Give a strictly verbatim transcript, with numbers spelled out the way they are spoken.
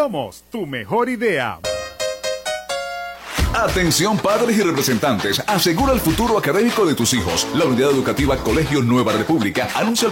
Somos tu mejor idea. Atención padres y representantes, asegura el futuro académico de tus hijos. La unidad educativa Colegio Nueva República anuncia